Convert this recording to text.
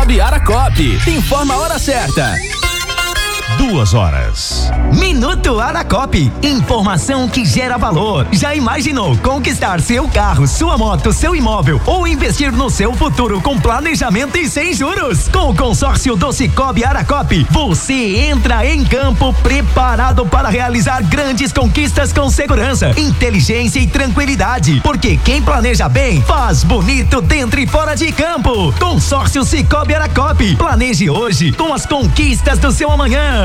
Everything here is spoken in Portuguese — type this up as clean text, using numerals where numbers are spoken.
Cicobi Aracop. Informa a hora certa. 2 horas. Minuto Aracop. Informação que gera valor. Já imaginou conquistar seu carro, sua moto, seu imóvel ou investir no seu futuro com planejamento e sem juros? Com o consórcio do Cicobi Aracop, você entra em campo preparado para realizar grandes conquistas com segurança, inteligência e tranquilidade. Porque quem planeja bem, faz bonito dentro e fora de campo. Consórcio Cicobi Aracop. Planeje hoje com as conquistas do seu amanhã.